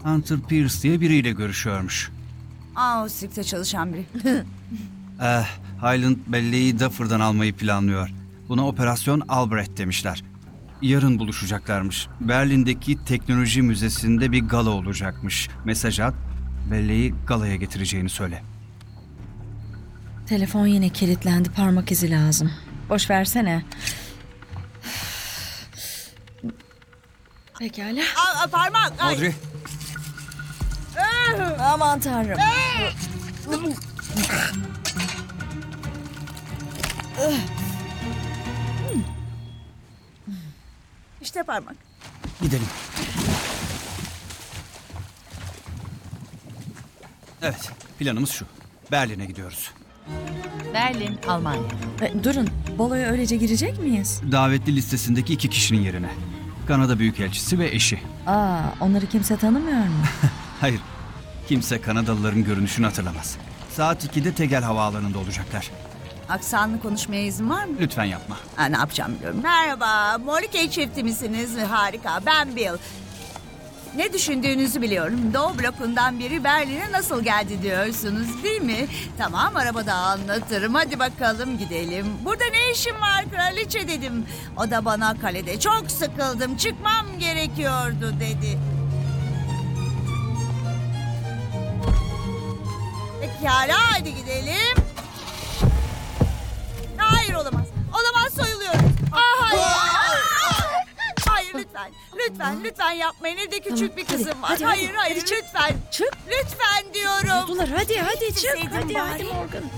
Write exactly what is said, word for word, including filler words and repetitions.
Hunter Pierce diye biriyle görüşüyormuş. Aa, o sirkte çalışan biri. Eh, Highland belleği Duffer'dan almayı planlıyor. Buna Operasyon Albrecht demişler. Yarın buluşacaklarmış. Berlin'deki teknoloji müzesinde bir gala olacakmış. Mesaj at, belleği galaya getireceğini söyle. Telefon yine kilitlendi. Parmak izi lazım. Boş versene. Pekala. Aa, parmak. Ay. Audrey, Aman tanrım. İşte parmak. gidelim. Evet, planımız şu. Berlin'e gidiyoruz. Berlin, Almanya. E, durun. Bolo'ya öylece girecek miyiz? Davetli listesindeki iki kişinin yerine. Kanada Büyükelçisi ve eşi. Aa, onları kimse tanımıyor mu? Hayır, kimse Kanadalıların görünüşünü hatırlamaz. Saat ikide Tegel Havaalanı'nda olacaklar. Aksanlı konuşmaya izin var mı? Lütfen yapma. Ha, ne yapacağım biliyorum. Merhaba, Morley çifti misiniz? Harika, ben Bill. Ne düşündüğünüzü biliyorum. Doğu blokundan biri Berlin'e nasıl geldi diyorsunuz değil mi? Tamam, arabada anlatırım. Hadi bakalım gidelim. Burada ne işim var kraliçe dedim. O da bana kalede çok sıkıldım, çıkmam gerekiyordu dedi. Pekala, hadi gidelim. Hayır, olamaz. Olamaz, soyuluyorum. Ah, hayır. Hayır, lütfen. Lütfen, lütfen yapmayın. Evde küçük Tamam, bir hadi, kızım var. hadi, hayır, hadi, hayır, hadi, çık. lütfen. Çık. Lütfen diyorum. Dur hadi hadi çık. Gitseydim Hadi hadi bari. Morgan.